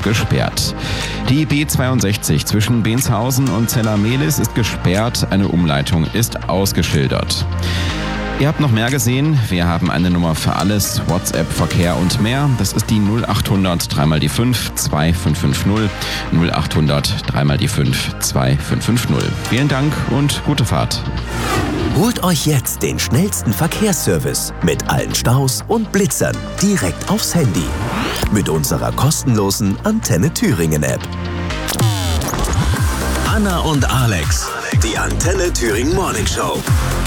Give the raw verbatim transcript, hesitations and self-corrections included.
gesperrt. Die B zweiundsechzig zwischen Benshausen und Zella-Mehlis ist gesperrt, eine Umleitung ist ausgeschildert. Ihr habt noch mehr gesehen. Wir haben eine Nummer für alles, WhatsApp, Verkehr und mehr. Das ist die null achthundert drei mal die fünf zwei fünf fünf null. null achthundert drei mal die fünf zwei fünf fünf null. Vielen Dank und gute Fahrt. Holt euch jetzt den schnellsten Verkehrsservice mit allen Staus und Blitzern direkt aufs Handy. Mit unserer kostenlosen Antenne Thüringen App. Anna und Alex, die Antenne Thüringen Morning Show.